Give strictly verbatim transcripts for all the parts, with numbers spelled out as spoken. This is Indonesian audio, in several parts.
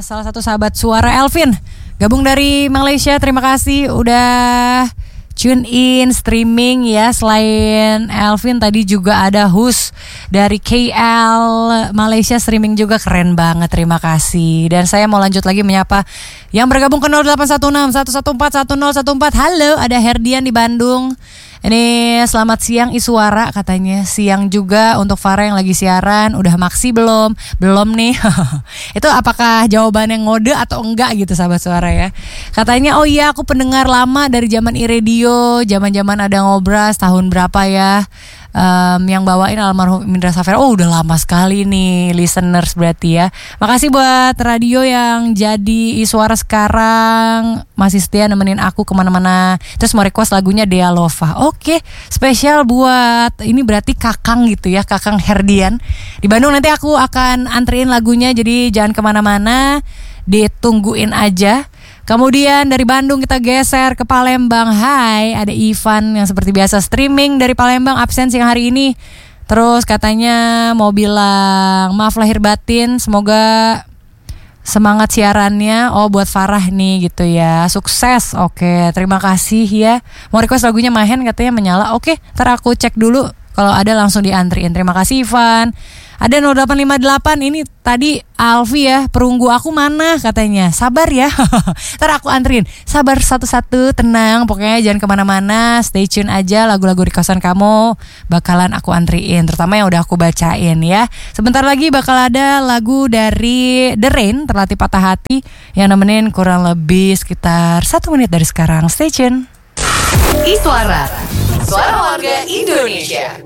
salah satu sahabat suara Elvin, gabung dari Malaysia. Terima kasih udah tune in streaming ya. Selain Elvin tadi juga ada Hus dari K L Malaysia streaming juga, keren banget, terima kasih. Dan saya mau lanjut lagi menyapa yang bergabung ke nol delapan satu enam satu satu empat satu nol satu empat. Halo, ada Herdian di Bandung. Ini selamat siang Iswara katanya. Siang juga untuk Farah yang lagi siaran. Udah maksi belum? Belum nih. Itu apakah jawabannya ngode atau enggak gitu sahabat suara ya. Katanya oh iya aku pendengar lama dari zaman iRadio, zaman-zaman ada Ngobras tahun berapa ya. Um, yang bawain almarhum Indra Safera. Oh udah lama sekali nih listeners berarti ya. Makasih buat radio yang jadi Iswara sekarang, masih setia nemenin aku kemana-mana. Terus mau request lagunya Dea Lova. Oke, spesial buat ini berarti Kakang gitu ya, Kakang Herdian di Bandung. Nanti aku akan anterin lagunya, jadi jangan kemana-mana, ditungguin aja. Kemudian dari Bandung kita geser ke Palembang. Hai, ada Ivan yang seperti biasa streaming dari Palembang, absen siang hari ini. Terus katanya mau bilang maaf lahir batin, semoga semangat siarannya. Oh buat Farah nih gitu ya, sukses. Oke, terima kasih ya. Mau request lagunya Mahen katanya menyala. Oke, ntar aku cek dulu, kalau ada langsung diantriin. Terima kasih Ivan. Ada nol delapan lima delapan, ini tadi Alfi ya, perunggu aku mana katanya. Sabar ya, ntar aku anterin. Sabar satu-satu, tenang. Pokoknya jangan kemana-mana, stay tune aja. Lagu-lagu di kosan kamu bakalan aku antriin, terutama yang udah aku bacain ya. Sebentar lagi bakal ada lagu dari The Rain, Terlatih Patah Hati, yang nemenin kurang lebih sekitar satu menit dari sekarang. Stay tune. Iswara, suara warga Indonesia.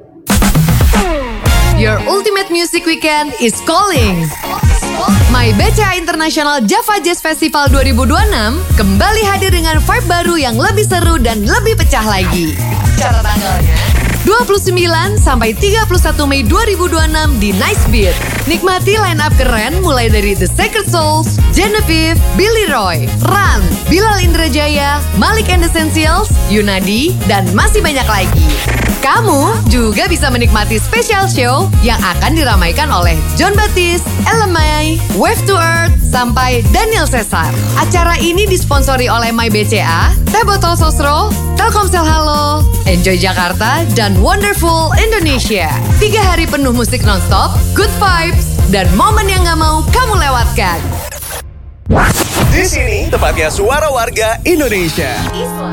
Your ultimate music weekend is calling. My B C A International Java Jazz Festival dua ribu dua puluh enam kembali hadir dengan vibe baru yang lebih seru dan lebih pecah lagi. Cara tanggalnya dua puluh sembilan sampai tiga puluh satu Mei dua ribu dua puluh enam di Nice Beat. Nikmati line up keren mulai dari The Sacred Souls, Genevieve, Billy Roy, Ran, Bilal Indrajaya, Malik and Essentials, Yunadi, dan masih banyak lagi. Kamu juga bisa menikmati special show yang akan diramaikan oleh John Baptiste, Elemai, Wave to Earth, sampai Daniel Cesar. Acara ini disponsori oleh My B C A, Teh Botol Sosro, Telkomsel Halo, Enjoy Jakarta, dan Wonderful Indonesia. Tiga hari penuh musik nonstop, good vibes, dan momen yang gak mau kamu lewatkan. Di sini tempatnya suara warga Indonesia.